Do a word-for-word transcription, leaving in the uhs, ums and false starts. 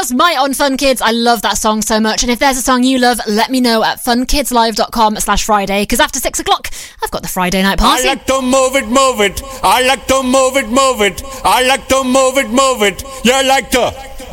That's My On Fun Kids. I love that song so much. And if there's a song you love, let me know at funkidslive.com slash Friday, because after six o'clock, I've got the Friday night party. I like to move it, move it. I like to move it, move it. I like to move it, move it. You like to